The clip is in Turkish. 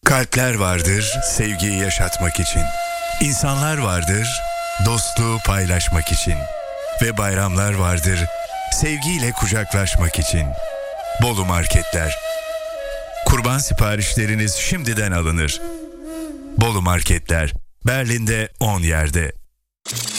Kalpler vardır sevgiyi yaşatmak için. İnsanlar vardır dostluğu paylaşmak için. Ve bayramlar vardır sevgiyle kucaklaşmak için. Bolu Marketler. Kurban siparişleriniz şimdiden alınır. Bolu Marketler. Berlin'de 10 yerde.